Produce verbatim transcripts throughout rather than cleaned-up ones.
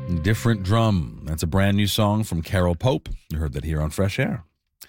Different Drum. That's a brand new song from Carol Pope. You heard that here on Fresh Air.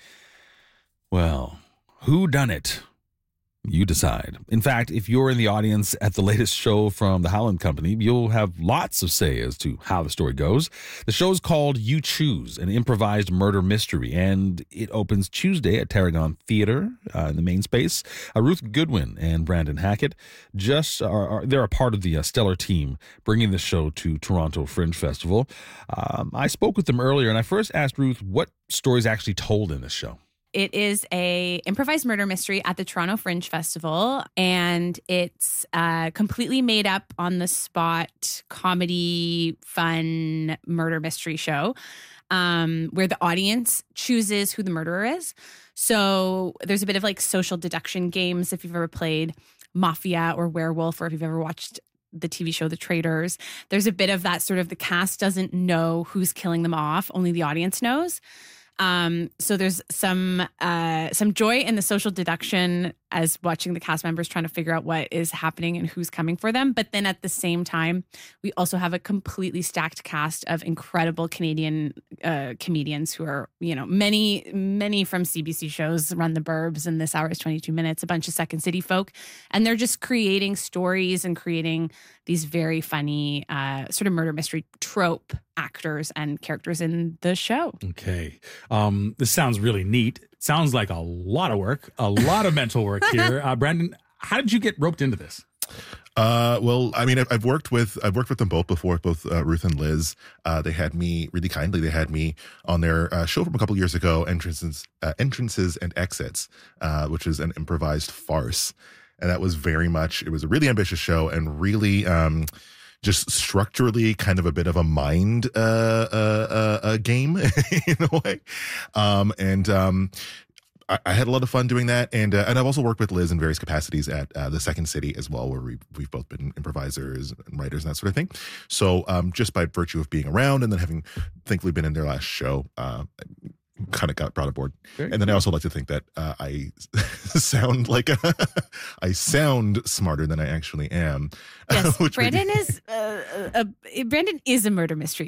Well, who done it? You decide. In fact, if you're in the audience at the latest show from the Howland Company, you'll have lots of say as to how the story goes. The show is called You Choose, an improvised murder mystery, and it opens Tuesday at Tarragon Theatre uh, in the main space. Uh, Ruth Goodwin and Brandon Hackett just are, are they're a part of the uh, stellar team bringing the show to Toronto Fringe Festival. Um, I spoke with them earlier, and I first asked Ruth what stories actually told in this show. It is a improvised murder mystery at the Toronto Fringe Festival, and it's uh, completely made up on the spot comedy, fun murder mystery show um, where the audience chooses who the murderer is. So there's a bit of like social deduction games if you've ever played Mafia or Werewolf, or if you've ever watched the T V show The Traitors. There's a bit of that sort of the cast doesn't know who's killing them off, only the audience knows. Um, so there's some uh, some joy in the social deduction as watching the cast members trying to figure out what is happening and who's coming for them. But then at the same time, we also have a completely stacked cast of incredible Canadian uh, comedians who are, you know, many, many from C B C shows, Run the Burbs and This Hour is twenty-two minutes, a bunch of Second City folk. And they're just creating stories and creating these very funny uh, sort of murder mystery trope actors and characters in the show. Okay. Um, this sounds really neat. Sounds like a lot of work, a lot of mental work here. Uh, Brandon, how did you get roped into this? Uh, well, I mean, I've, I've worked with I've worked with them both before, both uh, Ruth and Liz. Uh, they had me really kindly. They had me on their uh, show from a couple years ago, entrances, uh, entrances and exits, uh, which is an improvised farce, and that was very much. It was a really ambitious show and really. Um, Just structurally, kind of a bit of a mind uh, uh, uh, uh, game in a way, um, and um, I, I had a lot of fun doing that. And uh, and I've also worked with Liz in various capacities at uh, the Second City as well, where we we've both been improvisers and writers and that sort of thing. So um, just by virtue of being around and then having thankfully been in their last show. Uh, kind of got brought aboard. Very and then cool. I also like to think that uh, I sound like a, I sound smarter than I actually am. Yes, Brandon is uh, a, Brandon is a murder mystery